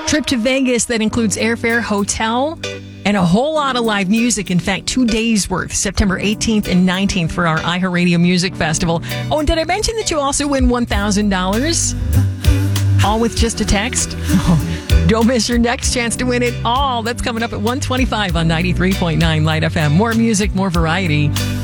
Trip to Vegas that includes airfare, hotel, and a whole lot of live music. In fact, 2 days worth, September 18th and 19th for our iHeartRadio Music Festival. Oh, and did I mention that you also win $1,000? All with just a text? Oh, don't miss your next chance to win it all. That's coming up at 1:25 on 93.9 Light FM. More music, more variety.